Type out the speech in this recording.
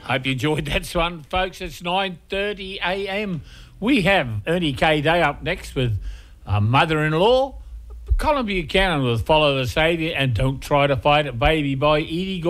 Hope you enjoyed that one, folks. It's 9:30 a.m. We have Ernie K. Day up next with Mother-in-Law. Colin Buchanan with Follow the Saviour and Don't Try to Fight It, Baby by Edie Gore.